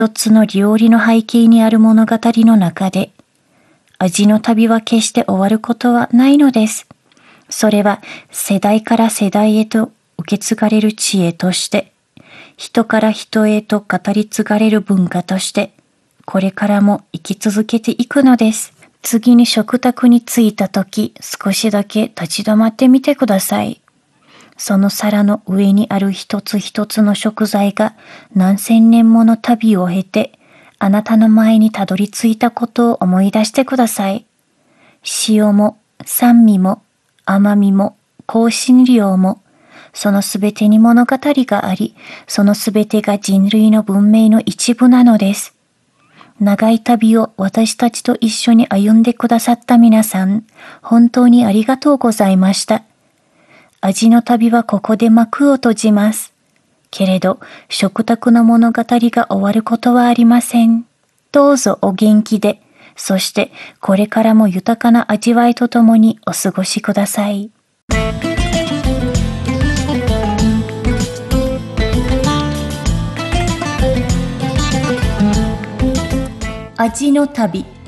一つの料理の背景にある物語の中で、味の旅は決して終わることはないのです。それは世代から世代へと受け継がれる知恵として、人から人へと語り継がれる文化として、これからも生き続けていくのです。次に食卓に着いたとき、少しだけ立ち止まってみてください。その皿の上にある一つ一つの食材が何千年もの旅を経て、あなたの前にたどり着いたことを思い出してください。塩も酸味も甘みも香辛料も、そのすべてに物語があり、そのすべてが人類の文明の一部なのです。長い旅を私たちと一緒に歩んでくださった皆さん、本当にありがとうございました。味の旅はここで幕を閉じます。けれど、食卓の物語が終わることはありません。どうぞお元気で、そしてこれからも豊かな味わいとともにお過ごしください。味の旅。